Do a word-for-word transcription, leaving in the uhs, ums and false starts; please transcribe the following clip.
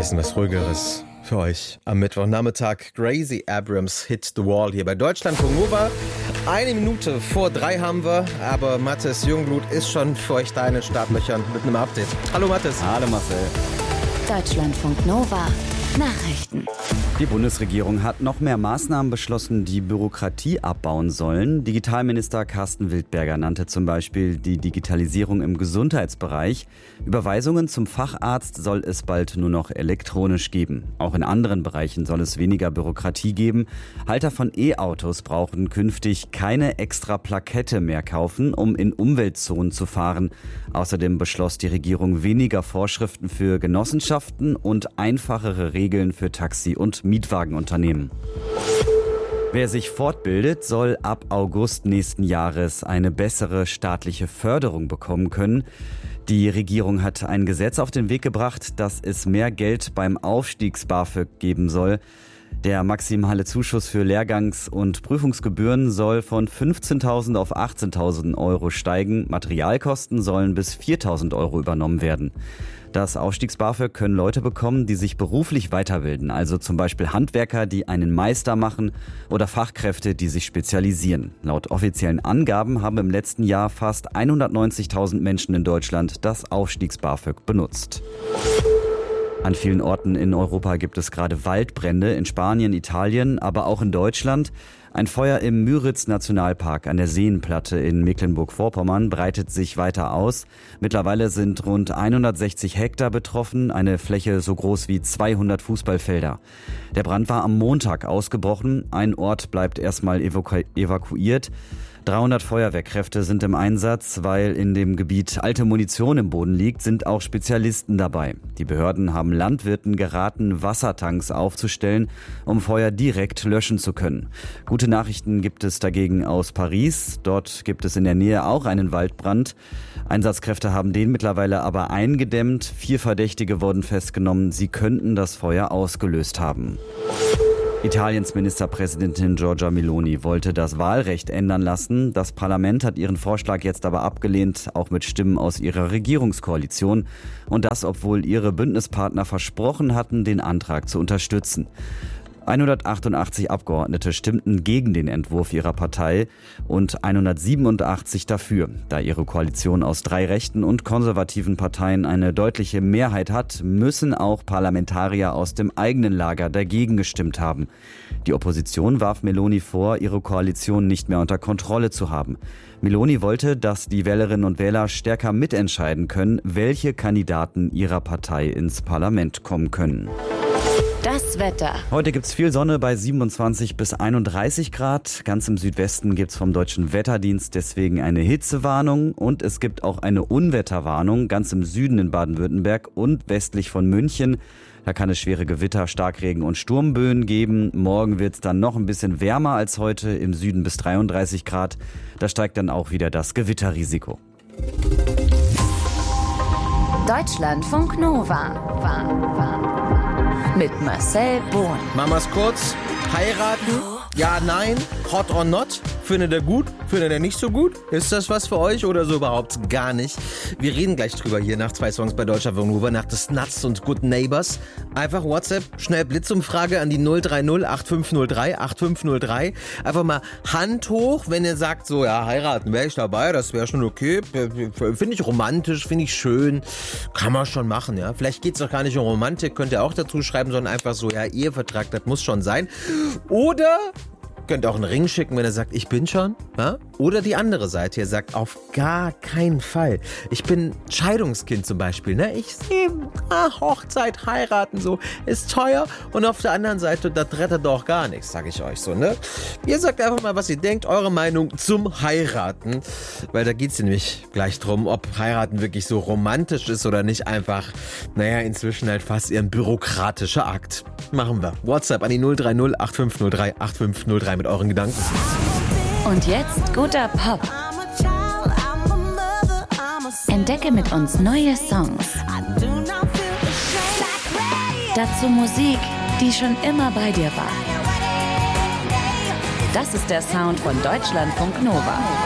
Bisschen was Ruhigeres für euch am Mittwochnachmittag. Gracie Abrams Hit the Wall hier bei Deutschlandfunk Nova. Eine Minute vor drei haben wir, aber Mathis Jungblut ist schon für euch da in den Startlöchern mit einem Update. Hallo Mathis. Hallo Marcel. Deutschlandfunk Nova. Nachrichten. Die Bundesregierung hat noch mehr Maßnahmen beschlossen, die Bürokratie abbauen sollen. Digitalminister Carsten Wildberger nannte zum Beispiel die Digitalisierung im Gesundheitsbereich. Überweisungen zum Facharzt soll es bald nur noch elektronisch geben. Auch in anderen Bereichen soll es weniger Bürokratie geben. Halter von E-Autos brauchen künftig keine extra Plakette mehr kaufen, um in Umweltzonen zu fahren. Außerdem beschloss die Regierung weniger Vorschriften für Genossenschaften und einfachere Regeln für Taxi- und Mietwagenunternehmen. Wer sich fortbildet, soll ab August nächsten Jahres eine bessere staatliche Förderung bekommen können. Die Regierung hat ein Gesetz auf den Weg gebracht, dass es mehr Geld beim Aufstiegs-BAföG geben soll. Der maximale Zuschuss für Lehrgangs- und Prüfungsgebühren soll von fünfzehntausend auf achtzehntausend Euro steigen. Materialkosten sollen bis viertausend Euro übernommen werden. Das Aufstiegs-BAföG können Leute bekommen, die sich beruflich weiterbilden, also zum Beispiel Handwerker, die einen Meister machen oder Fachkräfte, die sich spezialisieren. Laut offiziellen Angaben haben im letzten Jahr fast hundertneunzigtausend Menschen in Deutschland das Aufstiegs-BAföG benutzt. An vielen Orten in Europa gibt es gerade Waldbrände, in Spanien, Italien, aber auch in Deutschland. Ein Feuer im Müritz-Nationalpark an der Seenplatte in Mecklenburg-Vorpommern breitet sich weiter aus. Mittlerweile sind rund hundertsechzig Hektar betroffen, eine Fläche so groß wie zweihundert Fußballfelder. Der Brand war am Montag ausgebrochen. Ein Ort bleibt erstmal evaku- evakuiert. dreihundert Feuerwehrkräfte sind im Einsatz, weil in dem Gebiet alte Munition im Boden liegt, sind auch Spezialisten dabei. Die Behörden haben Landwirten geraten, Wassertanks aufzustellen, um Feuer direkt löschen zu können. Gute Nachrichten gibt es dagegen aus Paris. Dort gibt es in der Nähe auch einen Waldbrand. Einsatzkräfte haben den mittlerweile aber eingedämmt. Vier Verdächtige wurden festgenommen. Sie könnten das Feuer ausgelöst haben. Italiens Ministerpräsidentin Giorgia Meloni wollte das Wahlrecht ändern lassen. Das Parlament hat ihren Vorschlag jetzt aber abgelehnt, auch mit Stimmen aus ihrer Regierungskoalition. Und das, obwohl ihre Bündnispartner versprochen hatten, den Antrag zu unterstützen. hundertachtundachtzig Abgeordnete stimmten gegen den Entwurf ihrer Partei und hundertsiebenundachtzig dafür. Da ihre Koalition aus drei rechten und konservativen Parteien eine deutliche Mehrheit hat, müssen auch Parlamentarier aus dem eigenen Lager dagegen gestimmt haben. Die Opposition warf Meloni vor, ihre Koalition nicht mehr unter Kontrolle zu haben. Meloni wollte, dass die Wählerinnen und Wähler stärker mitentscheiden können, welche Kandidaten ihrer Partei ins Parlament kommen können. Das Wetter. Heute gibt's viel Sonne bei siebenundzwanzig bis einunddreißig Grad. Ganz im Südwesten gibt's vom Deutschen Wetterdienst deswegen eine Hitzewarnung. Und es gibt auch eine Unwetterwarnung ganz im Süden in Baden-Württemberg und westlich von München. Da kann es schwere Gewitter, Starkregen und Sturmböen geben. Morgen wird's dann noch ein bisschen wärmer als heute, im Süden bis dreiunddreißig Grad. Da steigt dann auch wieder das Gewitterrisiko. Deutschlandfunk Nova. War, war. Mit Marcel Bohn. Mamas kurz, heiraten? Ja, nein, hot or not? Findet ihr gut? Findet ihr nicht so gut? Ist das was für euch oder so überhaupt gar nicht? Wir reden gleich drüber hier nach zwei Songs bei Deutschlandfunk Nova, nach des Nuts und Good Neighbors. Einfach WhatsApp, schnell Blitzumfrage an die null drei null acht fünf null drei acht fünf null drei. Einfach mal Hand hoch, wenn ihr sagt, so ja, heiraten wäre ich dabei, das wäre schon okay. Finde ich romantisch, finde ich schön. Kann man schon machen, ja. Vielleicht geht es doch gar nicht um Romantik, könnt ihr auch dazu schreiben, sondern einfach so, ja, Ehevertrag, das muss schon sein. Oder könnt auch einen Ring schicken, wenn er sagt, ich bin schon. Ja? Oder die andere Seite, ihr sagt, auf gar keinen Fall. Ich bin Scheidungskind zum Beispiel. Ne? Ich sehe, ah, Hochzeit, heiraten, so, ist teuer. Und auf der anderen Seite, das rettet doch gar nichts, sage ich euch so. Ne? Ihr sagt einfach mal, was ihr denkt, eure Meinung zum Heiraten. Weil da geht es nämlich gleich drum, ob heiraten wirklich so romantisch ist oder nicht einfach, naja, inzwischen halt fast eher ein bürokratischer Akt. Machen wir. WhatsApp an die null drei null acht fünf null drei acht fünf null drei mit euren Gedanken. Und jetzt guter Pop. Entdecke mit uns neue Songs. Dazu Musik, die schon immer bei dir war. Das ist der Sound von Deutschlandfunk Nova.